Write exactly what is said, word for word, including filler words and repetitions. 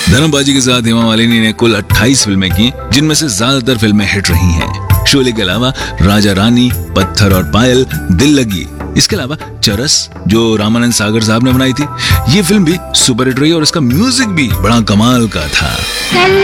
धर्मबाजी के साथ हेमा मालिनी ने कुल अट्ठाईस फिल्में की, जिनमें से ज्यादातर फिल्में हिट रही हैं। शोले के अलावा राजा रानी, पत्थर और पायल, दिल लगी, इसके अलावा चरस जो रामानंद सागर साहब ने बनाई थी, ये फिल्म भी सुपर हिट रही और इसका म्यूजिक भी बड़ा कमाल का था।